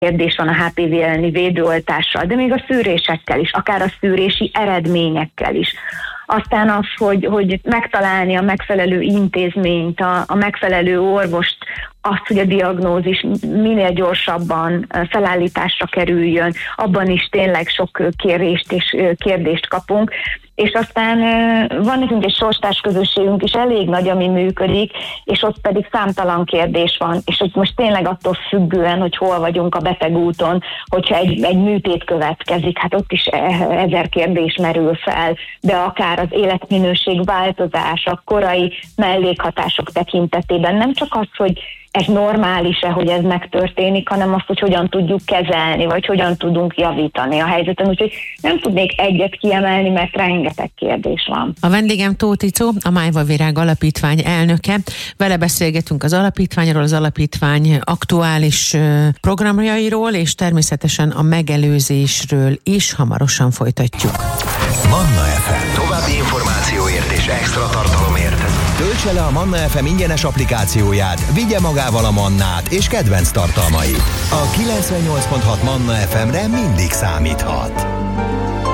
kérdés van a HPV elleni védőoltással, de még a szűrésekkel is, akár a szűrési eredményekkel is. Aztán az, hogy megtalálni a megfelelő intézményt, a megfelelő orvost, azt, hogy a diagnózis minél gyorsabban felállításra kerüljön, abban is tényleg sok kérdést kapunk. És aztán van nekünk egy sorstárs közösségünk is elég nagy, ami működik, és ott pedig számtalan kérdés van, és hogy most tényleg attól függően, hogy hol vagyunk a betegúton, hogyha egy műtét következik, hát ott is 1000 kérdés merül fel, de akár az életminőség változása, korai mellékhatások tekintetében nem csak az, hogy ez normális-e, hogy ez megtörténik, hanem azt, hogy hogyan tudjuk kezelni, vagy hogyan tudunk javítani a helyzeten. Úgyhogy nem tudnék egyet kiemelni, mert rengeteg kérdés van. A vendégem Tóth Icó, a Májva Virág Alapítvány elnöke. Vele beszélgetünk az alapítványról, az alapítvány aktuális programjairól, és természetesen a megelőzésről is hamarosan folytatjuk. Manna FM. További információért és extra tartalomért töltse le a Manna FM ingyenes applikációját, vigye magával a Mannát és kedvenc tartalmait. A 98.6 Manna FM-re mindig számíthat.